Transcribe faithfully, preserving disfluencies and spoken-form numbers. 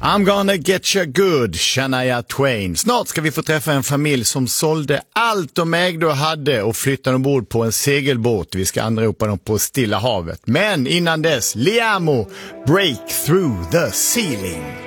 I'm gonna get you good, Shania Twain. Snart ska vi få träffa en familj som sålde allt de ägde och hade och flyttade ombord på en segelbåt. Vi ska anropa dem på Stilla havet. Men innan dess, Liamo, Break Through the Ceiling.